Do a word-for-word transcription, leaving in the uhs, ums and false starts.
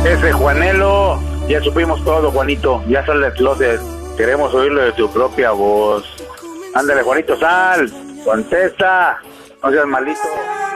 Ese Juanelo, ya supimos todo, Juanito. Ya sal del closet. Queremos oírlo de tu propia voz. Ándale, Juanito, sal. Contesta. No seas malito.